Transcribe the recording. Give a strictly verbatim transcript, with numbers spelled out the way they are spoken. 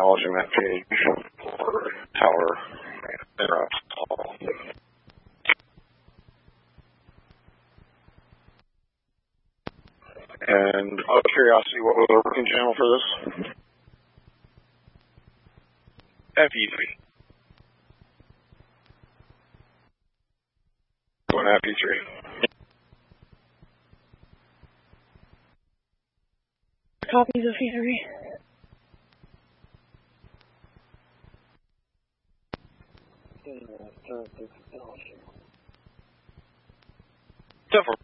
acknowledging that page. Tower. And out of curiosity, what was the working channel for this? F E three. Going F E three. Copies of F E three. Several.